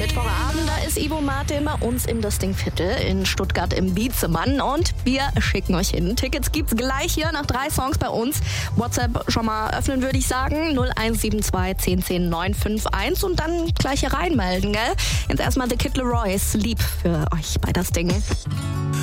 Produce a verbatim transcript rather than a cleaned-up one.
Mittwochabend, da ist Ivo Martin bei uns im Das Ding Viertel in Stuttgart im Biezemann und wir schicken euch hin. Tickets gibt's gleich hier nach drei Songs bei uns. WhatsApp schon mal öffnen, würde ich sagen. null eins sieben zwei zehn zehn neun fünf eins und dann gleich hier reinmelden, gell? Jetzt erstmal The Kid Leroy's Lieb für euch bei Das Ding.